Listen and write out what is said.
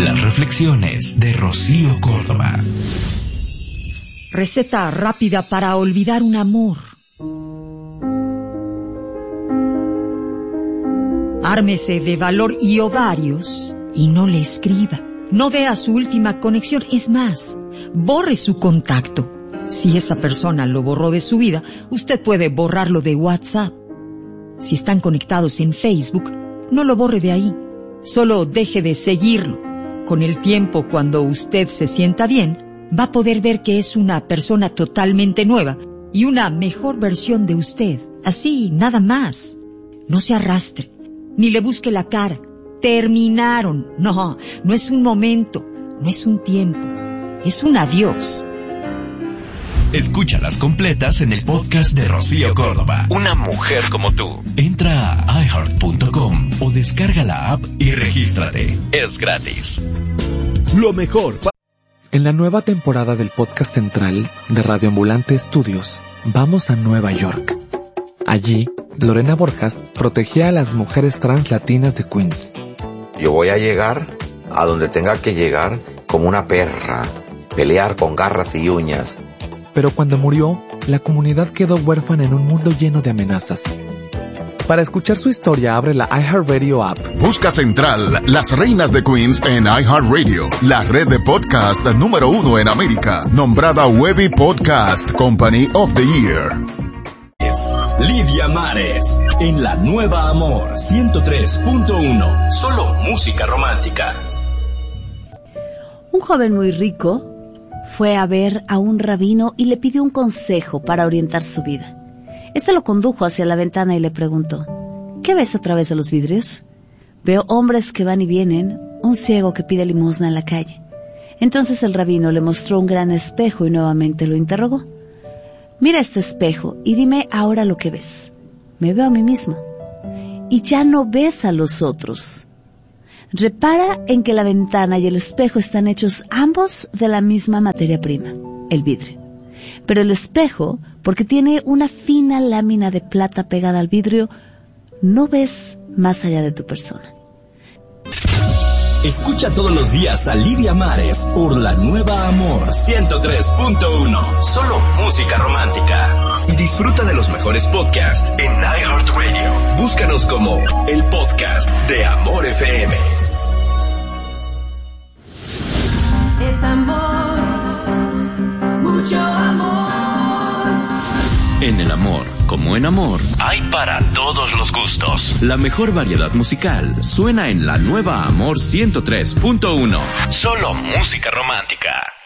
Las reflexiones de Rocío Córdoba. Receta rápida para olvidar un amor. Ármese de valor y ovarios y no le escriba. No vea su última conexión. Es más, borre su contacto. Si esa persona lo borró de su vida, usted puede borrarlo de WhatsApp. Si están conectados en Facebook, no lo borre de ahí. Solo deje de seguirlo. Con el tiempo, cuando usted se sienta bien, va a poder ver que es una persona totalmente nueva y una mejor versión de usted. Así, nada más. No se arrastre, ni le busque la cara. Terminaron. No es un momento, no es un tiempo, es un adiós. Escúchalas completas en el podcast de Rocío Córdoba. Una mujer como tú. Entra a iHeart.com o descarga la app y regístrate. Es gratis. Lo mejor. En la nueva temporada del podcast central de Radio Ambulante Estudios, vamos a Nueva York. Allí, Lorena Borjas protegía a las mujeres trans latinas de Queens. Yo voy a llegar a donde tenga que llegar como una perra, pelear con garras y uñas. Pero cuando murió, la comunidad quedó huérfana en un mundo lleno de amenazas. Para escuchar su historia, abre la iHeartRadio app. Busca Central, las reinas de Queens en iHeartRadio, la red de podcast número 1 en América, nombrada Webby Podcast Company of the Year. Lidia Mares, en La Nueva Amor 103.1. Solo música romántica. Un joven muy rico fue a ver a un rabino y le pidió un consejo para orientar su vida. Este lo condujo hacia la ventana y le preguntó: ¿qué ves a través de los vidrios? Veo hombres que van y vienen, un ciego que pide limosna en la calle. Entonces el rabino le mostró un gran espejo y nuevamente lo interrogó: mira este espejo y dime ahora lo que ves. Me veo a mí mismo. Y ya no ves a los otros. Repara en que la ventana y el espejo están hechos ambos de la misma materia prima, el vidrio. Pero el espejo, porque tiene una fina lámina de plata pegada al vidrio, no ves más allá de tu persona. Escucha todos los días a Lidia Mares por La Nueva Amor 103.1. Solo música romántica. Y disfruta de los mejores podcasts en iHeartRadio. Búscanos como el podcast de Amor FM. Es amor, mucho amor. En el amor, como en amor, hay para todos los gustos. La mejor variedad musical suena en La Nueva Amor 103.1. Solo música romántica.